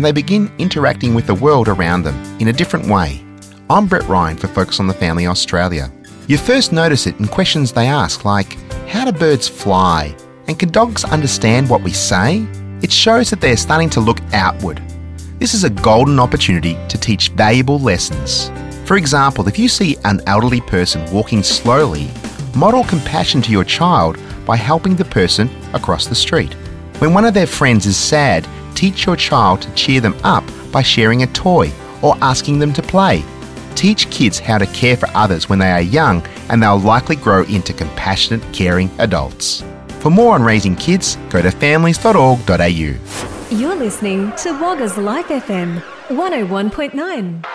and they begin interacting with the world around them in a different way. I'm Brett Ryan for Focus on the Family Australia. You first notice it in questions they ask like, how do birds fly? And can dogs understand what we say? It shows that they're starting to look outward. This is a golden opportunity to teach valuable lessons. For example, if you see an elderly person walking slowly, model compassion to your child by helping the person across the street. When one of their friends is sad, teach your child to cheer them up by sharing a toy or asking them to play. Teach kids how to care for others when they are young, and they'll likely grow into compassionate, caring adults. For more on raising kids, go to families.org.au. You're listening to Wagga's Life FM 101.9.